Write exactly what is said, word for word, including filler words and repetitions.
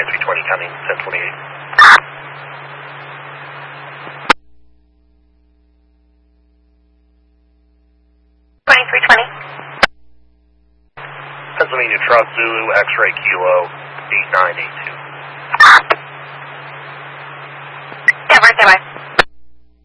twenty-three twenty coming, ten twenty-eight. twenty-three twenty. Pennsylvania Truck Zulu X-Ray Kilo eight nine eight two.